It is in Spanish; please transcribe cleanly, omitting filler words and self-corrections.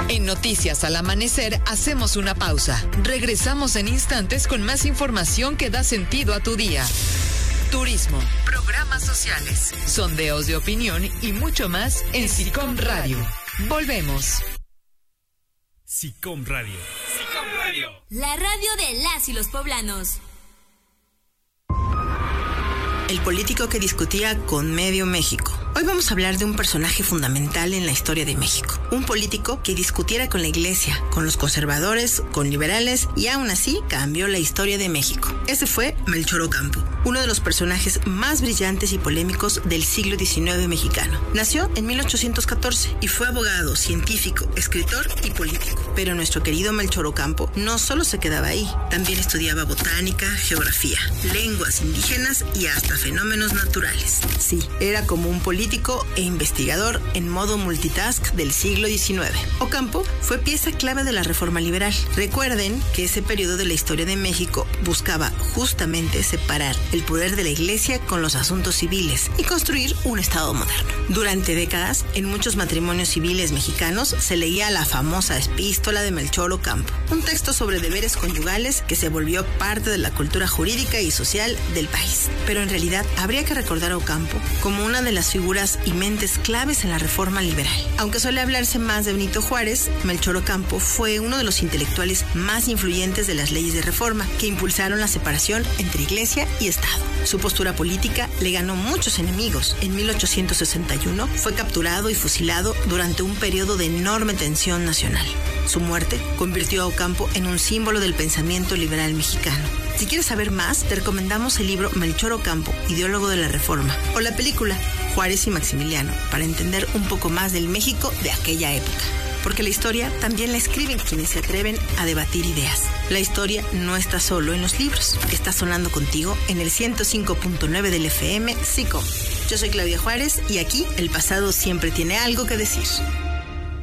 En Noticias al Amanecer hacemos una pausa. Regresamos en instantes con más información que da sentido a tu día. Turismo, programas sociales, sondeos de opinión y mucho más en SICOM Radio. Volvemos. SICOM Radio. SICOM Radio. La radio de las y los poblanos. El político que discutía con medio México. Hoy vamos a hablar de un personaje fundamental en la historia de México. Un político que discutiera con la iglesia, con los conservadores, con liberales y aún así cambió la historia de México. Ese fue Melchor Ocampo, uno de los personajes más brillantes y polémicos del siglo XIX mexicano. Nació en 1814 y fue abogado, científico, escritor y político. Pero nuestro querido Melchor Ocampo no solo se quedaba ahí, también estudiaba botánica, geografía, lenguas indígenas y hasta fenómenos naturales. Sí, era como un político e investigador en modo multitask del siglo XIX. Ocampo fue pieza clave de la reforma liberal. Recuerden que ese periodo de la historia de México buscaba justamente separar el poder de la iglesia con los asuntos civiles y construir un Estado moderno. Durante décadas, en muchos matrimonios civiles mexicanos se leía la famosa epístola de Melchor Ocampo, un texto sobre deberes conyugales que se volvió parte de la cultura jurídica y social del país. Pero en realidad habría que recordar a Ocampo como una de las figuras y mentes claves en la reforma liberal. Aunque suele hablarse más de Benito Juárez, Melchor Ocampo fue uno de los intelectuales más influyentes de las leyes de reforma que impulsaron la separación entre iglesia y Estado. Su postura política le ganó muchos enemigos. En 1861 fue capturado y fusilado durante un periodo de enorme tensión nacional. Su muerte convirtió a Ocampo en un símbolo del pensamiento liberal mexicano. Si quieres saber más, te recomendamos el libro Melchor Ocampo, ideólogo de la Reforma, o la película Juárez y Maximiliano, para entender un poco más del México de aquella época. Porque la historia también la escriben quienes se atreven a debatir ideas. La historia no está solo en los libros, está sonando contigo en el 105.9 del FM SICOM. Yo soy Claudia Juárez y aquí el pasado siempre tiene algo que decir.